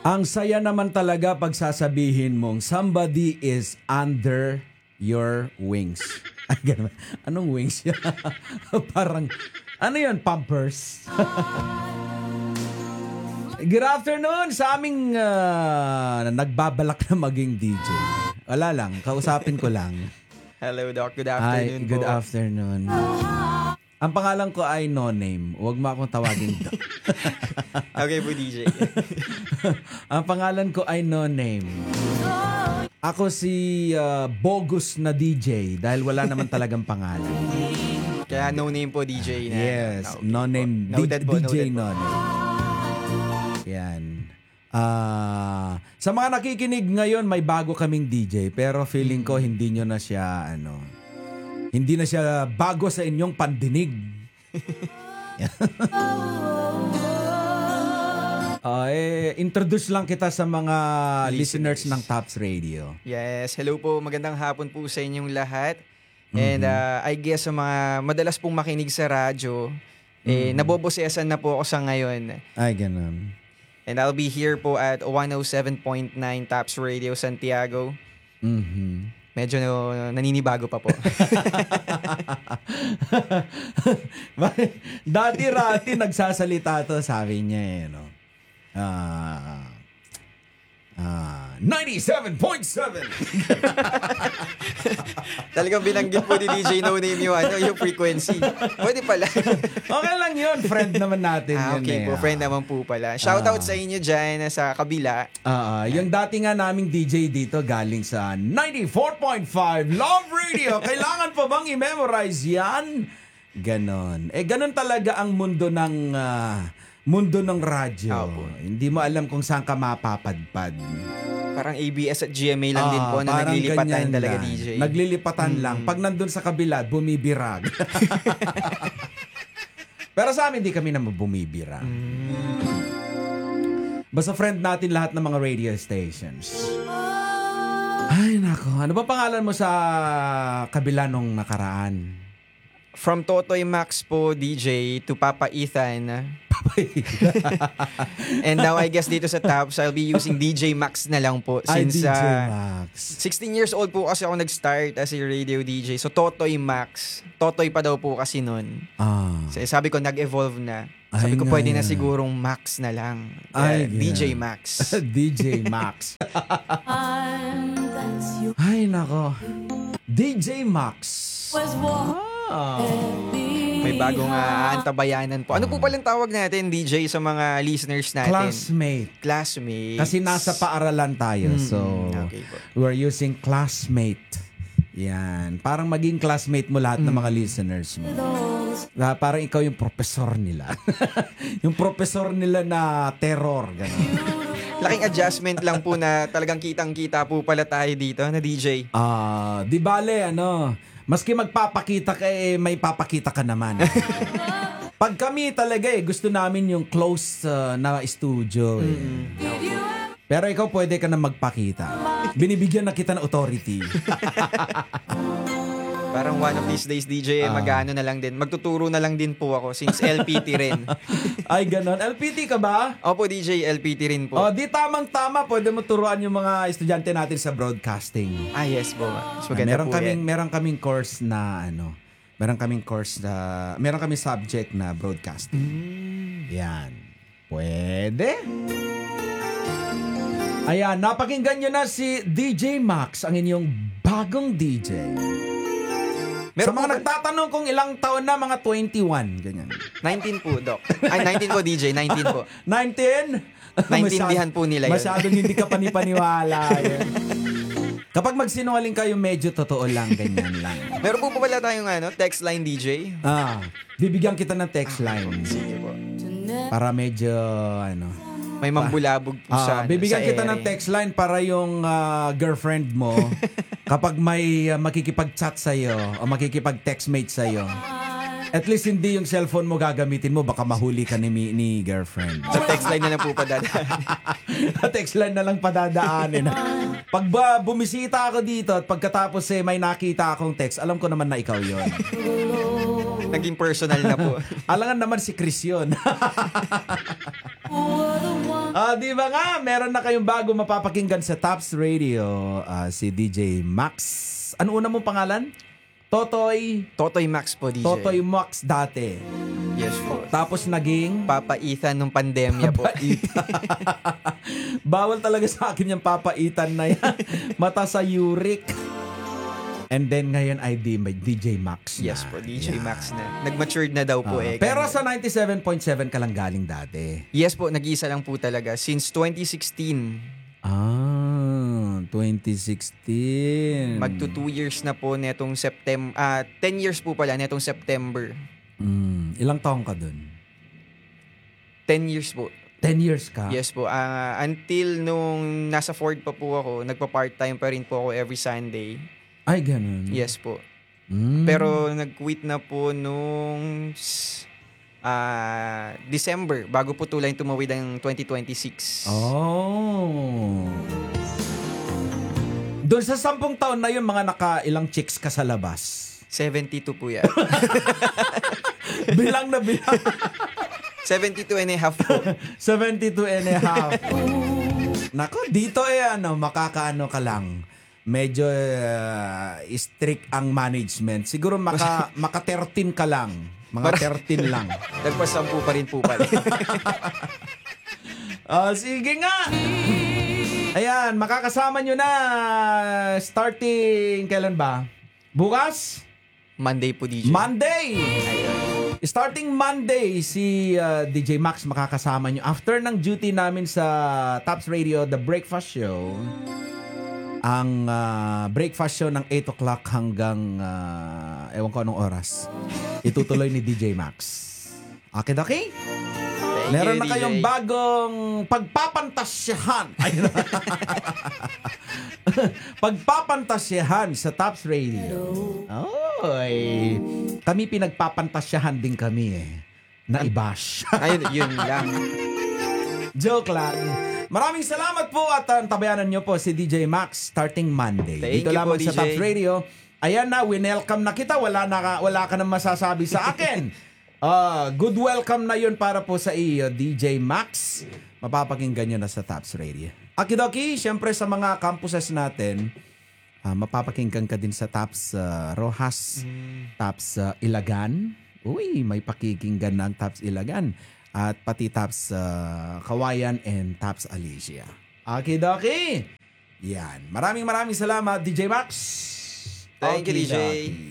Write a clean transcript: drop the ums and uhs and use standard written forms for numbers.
Ang saya naman talaga pag sasabihin mong somebody is under your wings. Ay, ganun. Anong wings yan? Parang, ano yan, Pampers? Good afternoon sa aming nagbabalak na maging DJ. Wala lang, kausapin ko lang. Hello, Doc. Good afternoon Ay, good po. afternoon. Ang pangalan ko ay No Name. Huwag mo akong tawagin Doc. Okay po, DJ. Ang pangalan ko ay No Name. Ako si bogus na DJ dahil wala naman talagang pangalan. Kaya no name po, DJ. Na, Yes, okay No po. Name. Noted po, DJ noted po. No Name. Yan. Sa mga nakikinig ngayon, may bago kaming DJ. Pero feeling ko hindi nyo na siya, hindi na siya bago sa inyong pandinig. Introduce lang kita sa mga listeners ng Tops Radio. Yes, hello po. Magandang hapon po sa inyong lahat. And I guess sa mga madalas pong makinig sa radyo, nabobosesan na po ako sa ngayon. Ay, ganun. And I'll be here po at 107.9 Tops Radio Santiago. Medyo naninibago pa po. Dati-rati nagsasalita to, sabi niya 97.7. Talagang binanggit po ni DJ No Name yung frequency. Pwede pala. Okay lang yun. Friend naman natin yun. Okay po. Friend naman po pala. Shoutout sa inyo dyan sa kabila. Yung dati nga naming DJ dito galing sa 94.5 Love Radio. Kailangan pa bang i-memorize yan? Ganon. Ganon talaga ang mundo ng radyo. Hindi mo alam kung saan ka mapapadpad. Parang ABS at GMA lang din po na naglilipatan talaga, lang. DJ. Naglilipatan lang. Pag nandun sa kabila, bumibirag. Pero sa amin, hindi kami naman bumibirag. Basta friend natin lahat ng mga radio stations. Ay, nako. Ano ba pangalan mo sa kabila nung nakaraan? From Totoy Max po, DJ, to Papa Ethan. And now, I guess dito sa Tops, I'll be using DJ Max na lang po. Since DJ Max. 16 years old po kasi ako nag-start as a radio DJ. So, Totoy Max. Totoy pa daw po kasi nun. So, sabi ko, nag-evolve na. Sabi ko, pwede na sigurong Max na lang. DJ Max. DJ Max. Ay, nako. DJ Max. May bagong antabayanan po. Ano po palang tawag natin, DJ, sa mga listeners natin? Classmate. Kasi nasa paaralan tayo. So, okay po. we're using classmate. Yan. Parang maging classmate mo lahat ng mga listeners mo. Parang ikaw yung professor nila. Yung professor nila na terror. Ganun. Laking adjustment lang po na talagang kitang-kita po pala tayo dito na DJ. Di bale, maski magpapakita ka, may papakita ka naman. Pag kami talaga gusto namin yung close na studio. Pero ikaw pwede ka na magpakita. Binibigyan na kita ng authority. Parang one of these days, DJ, magano na lang din. Magtuturo na lang din po ako since LPT rin. Ay, ganon. LPT ka ba? Opo, DJ, LPT rin po. Di tamang-tama. Pwede mo turuan yung mga estudyante natin sa broadcasting. Yes po. Mas maganda meron kaming course na meron kaming subject na broadcasting. Yan. Pwede? Ayan, napakinggan nyo na si DJ Max, ang inyong bagong DJ. Sa mga nagtatanong kung ilang taon na, mga 21, ganyan. 19 po, Doc. Ay, 19 po, DJ. 19 po. 19? Naintindihan po nila yun. Masyadong hindi ka panipaniwala. Kapag magsinungaling kayo, medyo totoo lang, ganyan lang. Meron po pala tayong text line, DJ. Bibigyan kita ng text line. Sige po. Para medyo, may mambulabog po bibigyan sa kita ere. ng text line para yung girlfriend mo, kapag may makikipag-chat sa'yo o makikipag-textmate sa'yo, at least hindi yung cellphone mo gagamitin mo, baka mahuli ka ni girlfriend. Sa text line na lang po padadaan. Text line na lang padadaanin. Pag bumisita ako dito at pagkatapos may nakita akong text, alam ko naman na ikaw yon. Naging personal na po. Alangan naman si Chris yun. Di ba nga, meron na kayong bago mapapakinggan sa Tops Radio, si DJ Max. Ano una mong pangalan? Totoy Max po, DJ. Totoy Max dati. Yes po. Tapos naging Papa Ethan nung pandemya po. bawal talaga sa akin yung papaitan na yan. Mata sa uric. And then ngayon ay DJ Max na. Yes po, DJ Max na. Nag-matured na daw po Pero sa 97.7 ka lang galing dati. Yes po, nag-iisa lang po talaga. Since 2016. 2016. Magto 2 years na po netong September. 10 years po pala netong September. Ilang taong ka dun? 10 years po. 10 years ka? Yes po. Until nung nasa Ford pa po ako, nagpa-part-time pa rin po ako every Sunday. Ay, ganun. Yes po. Pero nag-quit na po nung December, bago po tulay tumawid ang 2026. Oh. Doon sa 10 taon na yun, mga nakailang chicks ka sa labas? 72 po yan. Bilang na bilang. 72 and a half po. 72 and a half. Nako, dito makakaano ka lang. Medyo strict ang management. Siguro maka 13 ka lang. Mga 13 lang. Nagpasampu pa rin po pala. Sige nga. Ayan, makakasama nyo na starting kailan ba? Bukas? Monday po, DJ. Monday! Starting Monday, si DJ Max makakasama nyo. After ng duty namin sa Tops Radio, The Breakfast Show, ang breakfast show ng 8 o'clock hanggang ewan ko anong oras, itutuloy ni DJ Max. Okay? Meron na kayong bagong pagpapantasyahan. Pagpapantasyahan sa Tops Radio. Oy. Kami pinagpapantasyahan din kami na i-bash. Ayun, yun lang. Joke lang. Maraming salamat po at tabayanan nyo po si DJ Max starting Monday. Thank Dito you lamang po, sa DJ. Tops Radio. Ayan na, winelcome na kita. Wala ka nang masasabi sa akin. Good welcome na yun para po sa iyo, DJ Max. Mapapakinggan nyo na sa Tops Radio. Akidoki, syempre sa mga campuses natin, mapapakinggan ka din sa Tops Rojas, Tops Ilagan. Uy, may pakikinggan ng Tops Ilagan. At pati Tops Kawayan and Tops Alicia. Akidoki! Yan. Maraming salamat, DJ Max. Thank you, DJ. Okidoki.